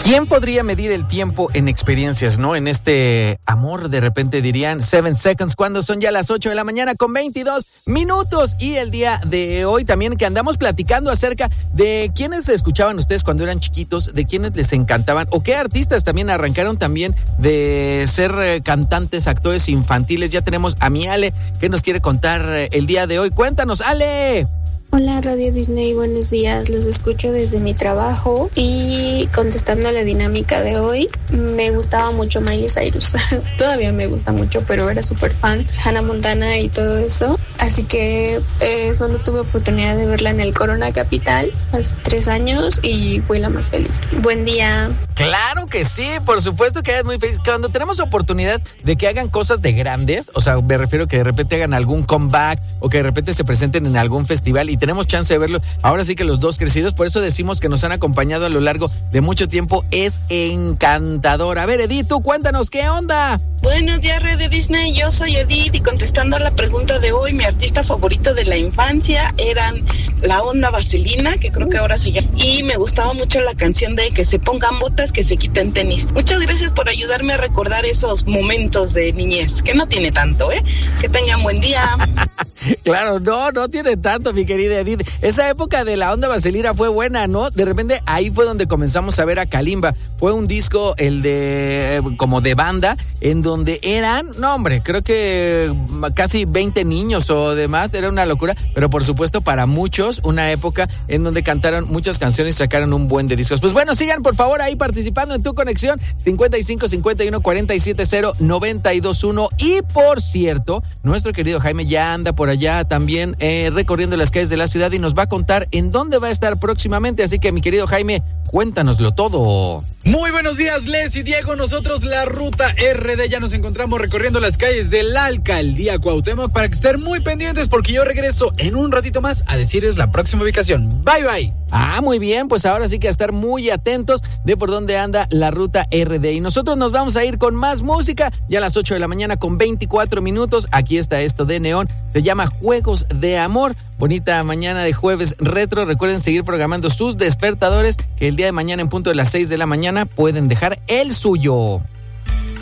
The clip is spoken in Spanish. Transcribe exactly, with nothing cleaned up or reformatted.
¿Quién podría medir el tiempo en experiencias, no? En este amor, de repente dirían seven seconds, cuando son ya las ocho de la mañana con veintidós minutos. Y el día de hoy también que andamos platicando acerca de quiénes escuchaban ustedes cuando eran chiquitos, de quiénes les encantaban, o qué artistas también arrancaron también de ser eh, cantantes, actores infantiles. Ya tenemos a mi Ale, que nos quiere contar eh, el día de hoy. Cuéntanos, Ale. Hola Radio Disney, buenos días, los escucho desde mi trabajo y contestando a la dinámica de hoy, me gustaba mucho Miley Cyrus, todavía me gusta mucho, pero era súper fan, Hannah Montana y todo eso, así que eh, solo tuve oportunidad de verla en el Corona Capital hace tres años y fui la más feliz. Buen día. Claro que sí, por supuesto que es muy feliz. Cuando tenemos oportunidad de que hagan cosas de grandes, o sea, me refiero que de repente hagan algún comeback o que de repente se presenten en algún festival y tenemos chance de verlo, ahora sí que los dos crecidos, por eso decimos que nos han acompañado a lo largo de mucho tiempo, es encantador. A ver, Edith, tú cuéntanos, ¿qué onda? Buenos días, Red de Disney, yo soy Edith y contestando a la pregunta de hoy, mi artista favorito de la infancia eran La Onda Vaselina, que creo que ahora se llama, y me gustaba mucho la canción de Que se pongan botas, que se quiten tenis. Muchas gracias por ayudarme a recordar esos momentos de niñez, que no tiene tanto, ¿eh? Que tengan buen día. Claro, no, no tiene tanto, mi querida Edith. Esa época de La Onda Vaselina fue buena, ¿no? De repente ahí fue donde comenzamos a ver a Kalimba. Fue un disco, el de, como de banda, en donde eran, no hombre, creo que casi veinte niños o demás, era una locura, pero por supuesto para muchos, una época en donde cantaron muchas canciones y sacaron un buen de discos. Pues bueno, sigan por favor ahí participando en Tu Conexión, cincuenta y cinco, cincuenta y uno, cuarenta y siete, cero, noventa y dos, uno. Y por cierto, nuestro querido Jaime ya anda por allá también eh, recorriendo las calles de la ciudad y nos va a contar en dónde va a estar próximamente, así que mi querido Jaime, cuéntanoslo todo. Muy buenos días, Les y Diego. Nosotros, la Ruta R D, ya nos encontramos recorriendo las calles de la Alcaldía Cuauhtémoc para que estén muy pendientes porque yo regreso en un ratito más a decirles la próxima ubicación. Bye, bye. Ah, muy bien, pues ahora sí que a estar muy atentos de por dónde anda la Ruta R D. Y nosotros nos vamos a ir con más música, ya a las ocho de la mañana con veinticuatro minutos. Aquí está esto de Neón, se llama Juegos de Amor. Bonita mañana de jueves retro. Recuerden seguir programando sus despertadores, que el día de mañana en punto de las seis de la mañana pueden dejar el suyo.